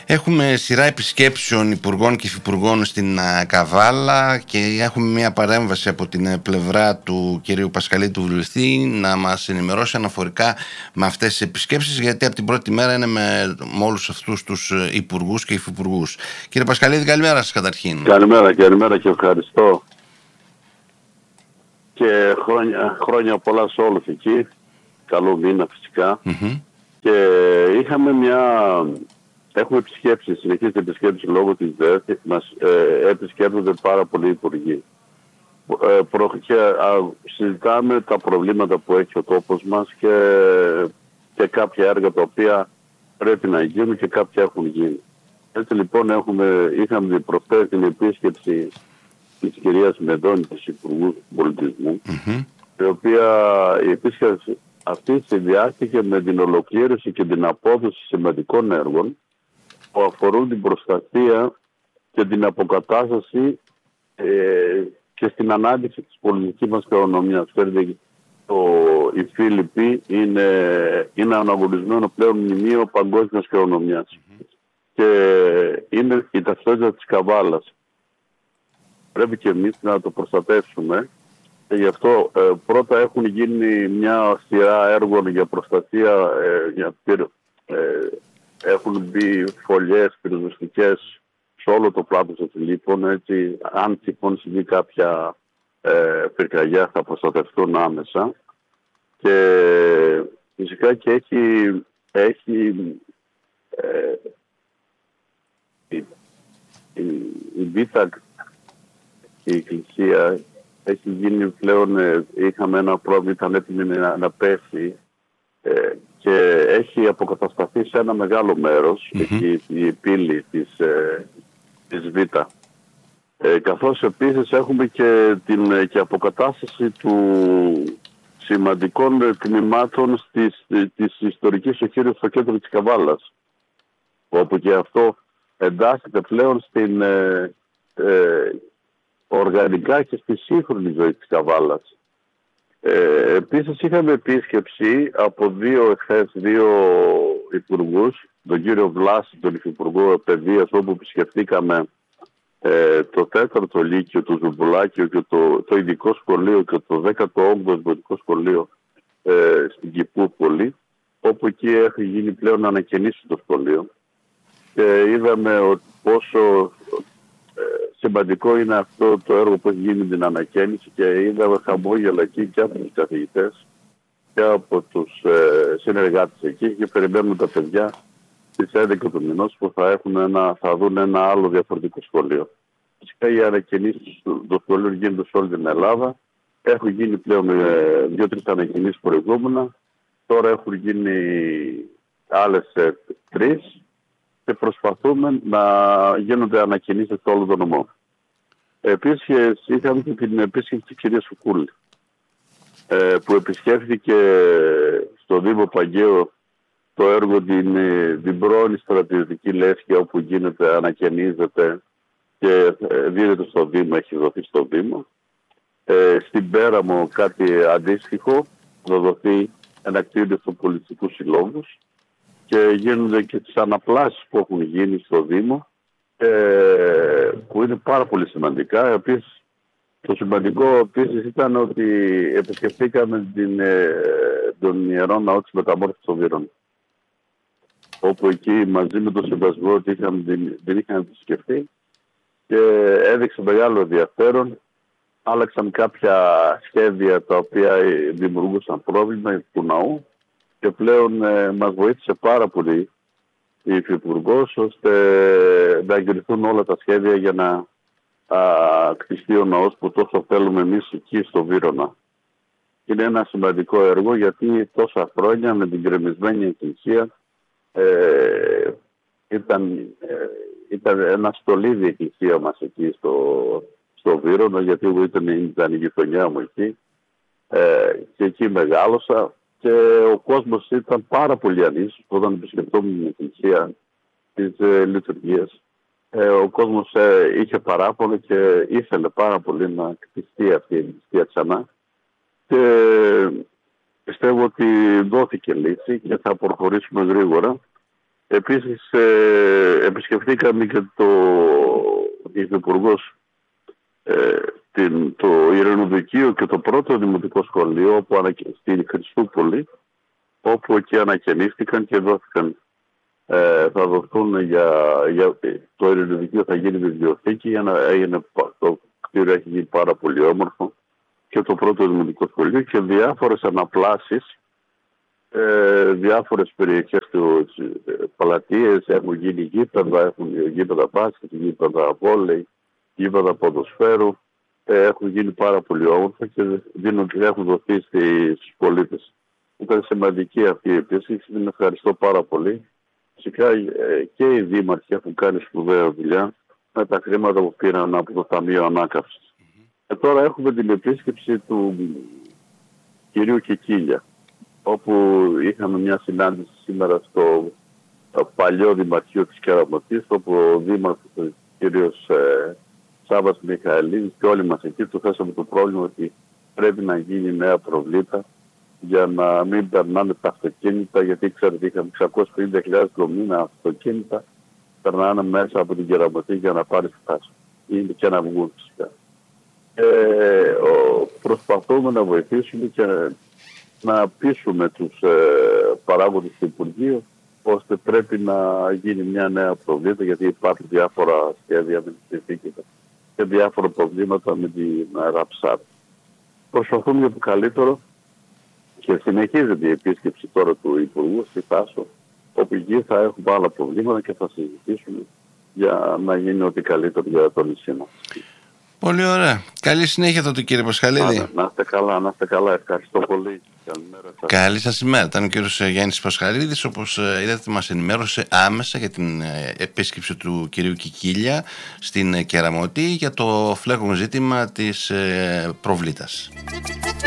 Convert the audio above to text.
Έχουμε σειρά επισκέψεων υπουργών και υφυπουργών στην Καβάλα και έχουμε μια παρέμβαση από την πλευρά του κυρίου Πασχαλίδη, του βουλευτή, να μας ενημερώσει αναφορικά με αυτές τις επισκέψεις, γιατί από την πρώτη μέρα είναι με όλους αυτούς τους υπουργούς και υφυπουργούς. Κύριε Πασχαλίδη, καλημέρα σας καταρχήν. Καλημέρα και ευχαριστώ. Και χρόνια πολλά σε όλους εκεί. Καλό μήνα φυσικά. Και έχουμε επισκέψεις, συνεχείς επισκέψεις λόγω της ΔΕΘ. Μας επισκέπτονται πάρα πολλοί υπουργοί. Και συζητάμε τα προβλήματα που έχει ο τόπος μας και κάποια έργα τα οποία πρέπει να γίνουν και κάποια έχουν γίνει. Έτσι λοιπόν είχαμε προχθές την επίσκεψη της κυρίας Μεντώνη, της Υπουργού Πολιτισμού, η οποία η επίσκεψη αυτή συνδυάστηκε με την ολοκλήρωση και την απόδοση σημαντικών έργων που αφορούν την προστασία και την αποκατάσταση και στην ανάδειξη της πολιτικής μας κληρονομιάς. Η Φίλιππη είναι αναγνωρισμένο πλέον μνημείο παγκόσμιας κληρονομιάς και είναι η ταυτότητα της Καβάλας. Πρέπει και εμείς να το προστατεύσουμε και γι' αυτό πρώτα έχουν γίνει μια σειρά έργων για προστασία, έχουν μπει φωλιές πυροσβεστικές σε όλο το πλάτος των Φιλίππων, έτσι αν τυχόν συμβεί κάποια πυρκαγιά θα προστατευτούν άμεσα και φυσικά και η Β' και η Εκκλησία έχει γίνει πλέον, είχαμε ένα πρόβλημα, ήταν έτοιμη να πέσει και έχει αποκατασταθεί σε ένα μεγάλο μέρος εκεί, η πύλη της Β'. Καθώς επίσης έχουμε και αποκατάσταση του σημαντικών τμήματων της ιστορικής οχύρης στο κέντρο της Καβάλας, όπου και αυτό εντάσσεται πλέον στην οργανικά και στη σύγχρονη ζωή της Καβάλας. Επίσης είχαμε επίσκεψη από δύο υπουργούς, τον κύριο Βλάση, τον Υφυπουργό Παιδείας, όπου επισκεφτήκαμε το 4ο Λύκειο του Ζουμπουλάκιο και το ειδικό σχολείο και το 18ο Δημοτικό Σχολείο στην Κηπούπολη, όπου εκεί έχει γίνει πλέον ανακαινήσει το σχολείο και είδαμε πόσο σημαντικό είναι αυτό το έργο που έχει γίνει την ανακαίνιση και είδαμε χαμόγελα εκεί και από τους καθηγητές και από τους συνεργάτες εκεί και περιμένουμε τα παιδιά στις 11 του μηνός που θα δουν ένα άλλο διαφορετικό σχολείο. Φυσικά οι ανακαινήσεις των σχολείων γίνονται σε όλη την Ελλάδα. Έχουν γίνει πλέον 2-3 ανακαινήσεις προηγούμενα. Τώρα έχουν γίνει άλλες 3 και προσπαθούμε να γίνονται ανακαινήσεις σε όλο τον νομό. Επίσης είχαμε και την επίσκεψη της κυρίας Φουκούλη που επισκέφθηκε στο Δήμο Παγκαίο το έργο την πρώην στρατιωτική λέσχη, όπου ανακαινίζεται και δίνεται στο Δήμο, έχει δοθεί στο Δήμο. Στην Πέραμο κάτι αντίστοιχο, θα δοθεί ένα κτίριο στους πολιτικούς συλλόγους και γίνονται και τις αναπλάσεις που έχουν γίνει στο Δήμο, που είναι πάρα πολύ σημαντικά. Επίσης, το σημαντικό επίσης ήταν ότι επισκεφτήκαμε τον Ιερό Ναό της Μεταμόρφωσης των Βύρων, όπου εκεί μαζί με τον Σεβασμό ότι δεν είχαν επισκεφτεί και έδειξε μεγάλο ενδιαφέρον. Άλλαξαν κάποια σχέδια τα οποία δημιουργούσαν πρόβλημα του ναού και πλέον μας βοήθησε πάρα πολύ η Υφυπουργός ώστε να εγκριθούν όλα τα σχέδια για να κτιστεί ο ναός που τόσο θέλουμε εμείς εκεί στο Βύρωνα. Είναι ένα σημαντικό έργο γιατί τόσα χρόνια με την γκρεμισμένη εκκλησία ήταν ένα στολίδι η εκκλησία μας εκεί στο Βύρωνα, γιατί εγώ ήταν η γειτονιά μου εκεί και εκεί μεγάλωσα και ο κόσμος ήταν πάρα πολύ ανήσυχος όταν επισκεφτόμουν την εκκλησία της λειτουργίας. Ο κόσμος είχε παράπονο και ήθελε πάρα πολύ να κτιστεί αυτή η εκκλησία ξανά και πιστεύω ότι δόθηκε λύση και θα προχωρήσουμε γρήγορα Επίσης επισκεφτήκαμε και το Υφυπουργός το Ειρηνοδικείο και το πρώτο δημοτικό σχολείο στην Χριστούπολη, όπου εκεί ανακαινίστηκαν και δόθηκαν, θα δοθούν για το Ειρηνοδικείο, θα γίνει βιβλιοθήκη, το κτίριο έχει γίνει πάρα πολύ όμορφο, και το πρώτο δημοτικό σχολείο και διάφορες αναπλάσεις, διάφορες περιοχές του παλατίες, έχουν γίνει γήπεδα, έχουν γήπεδα μπάσκετ, γήπεδα βόλεϊ, γήπεδα ποδοσφαίρου, έχουν γίνει πάρα πολύ όμορφα και έχουν δοθεί στους πολίτες. Ήταν σημαντική αυτή η επίσκεψη, την ευχαριστώ πάρα πολύ. Φυσικά και οι δήμαρχοι έχουν κάνει σπουδαία δουλειά με τα χρήματα που πήραν από το Ταμείο Ανάκαμψης. Τώρα έχουμε την επίσκεψη του κυρίου Κικίλια, όπου είχαμε μια συνάντηση σήμερα στο παλιό Δημαρχείο της Κεραμωτής, όπου ο Δήμαρχος ο κύριος Σάββας Μιχαηλίδης και όλοι μας εκεί του θέσαμε το πρόβλημα ότι πρέπει να γίνει νέα προβλήτα για να μην περνάνε τα αυτοκίνητα, γιατί ξέρετε είχαμε 650.000 το μήνα αυτοκίνητα περνάνε μέσα από την Κεραμωτή για να πάρει φτάση και να βγουν φυσικά. Προσπαθούμε να βοηθήσουμε και να πείσουμε τους παράγοντες του Υπουργείου ώστε πρέπει να γίνει μια νέα προβλήτα, γιατί υπάρχουν διάφορα σχέδια με τις συνθήκες και διάφορα προβλήματα με την ραψάρ. Προσπαθούμε για το καλύτερο και συνεχίζεται η επίσκεψη τώρα του Υπουργού στη Θάσο, όπου εκεί θα έχουμε άλλα προβλήματα και θα συζητήσουμε για να γίνει ό,τι καλύτερο για το νησί μας. Πολύ ωραία. Καλή συνέχεια τότε, κύριε Πασχαλίδη. Να είστε καλά, να είστε καλά. Ευχαριστώ πολύ. Καλημέρα σας. Καλή σας ημέρα. Ήταν ο κύριος Γιάννης Πασχαλίδης, όπως είδατε μας ενημέρωσε άμεσα για την επίσκεψη του κυρίου Κικίλια στην Κεραμωτή για το φλέγον ζήτημα της προβλήτας.